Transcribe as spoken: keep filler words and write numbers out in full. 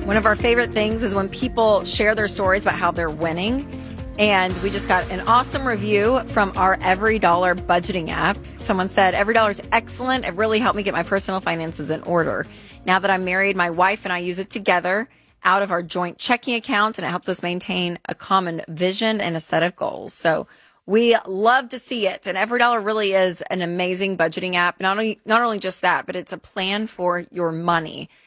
One of our favorite things is when people share their stories about how they're winning. And we just got an awesome review from our Every Dollar budgeting app. Someone said, Every Dollar is excellent. It really helped me get my personal finances in order. Now that I'm married, my wife and I use it together out of our joint checking account, and it helps us maintain a common vision and a set of goals. So we love to see it. And Every Dollar really is an amazing budgeting app. Not only, not only just that, but it's a plan for your money.